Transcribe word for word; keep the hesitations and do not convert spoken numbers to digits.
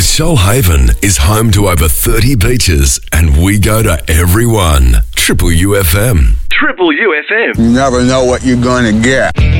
Shoalhaven is home to over thirty beaches, and we go to every one. Triple U F M. Triple U F M. You never know what you're going to get.